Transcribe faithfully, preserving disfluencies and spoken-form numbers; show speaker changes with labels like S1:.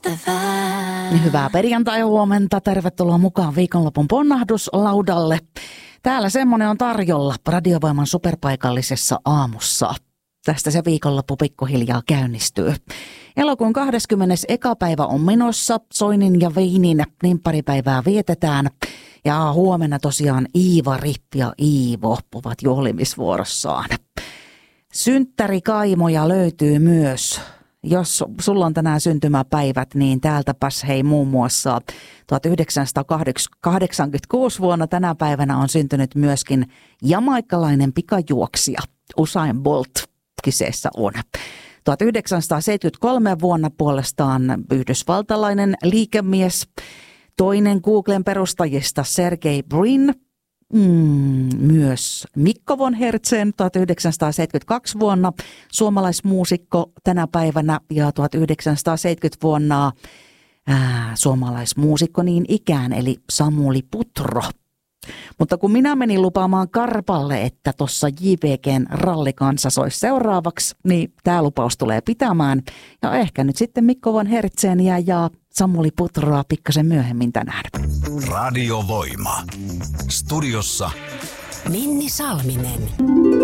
S1: Hyvää perjantai-huomenta. Tervetuloa mukaan viikonlopun ponnahduslaudalle. Täällä semmonen on tarjolla Radiovoiman superpaikallisessa aamussa. Tästä se viikonloppu pikkuhiljaa käynnistyy. Elokuun kahdeskymmenes eka päivä on menossa. Soinin ja Veinin nimpparipäivää vietetään. Ja huomenna tosiaan Iiva, Rippi ja Iivo ovat juhlimisvuorossaan. Synttärikaimoja löytyy myös. Jos sulla on tänään syntymäpäivät, niin täältäpäs hei muun muassa tuhatyhdeksänsataakahdeksankymmentäkuusi vuonna tänä päivänä on syntynyt myöskin jamaikkalainen pikajuoksija Usain Bolt kyseessä on. tuhatyhdeksänsataaseitsemänkymmentäkolme vuonna puolestaan yhdysvaltalainen liikemies, toinen Googlen perustajista Sergey Brin, Mm, myös Mikko von Hertzen tuhatyhdeksänsataaseitsemänkymmentäkaksi vuonna, suomalaismuusikko tänä päivänä, ja tuhatyhdeksänsataaseitsemänkymmentä vuonna ää, suomalaismuusikko niin ikään, eli Samuli Putro. Mutta kun minä menin lupaamaan Karpalle, että tuossa J V G:n rallikansa soisi seuraavaksi, niin tämä lupaus tulee pitämään. Ja ehkä nyt sitten Mikko von Hertzeniä ja Samuli Putroa pikkasen myöhemmin tänään.
S2: Radiovoima. Studiossa
S3: Minni Salminen.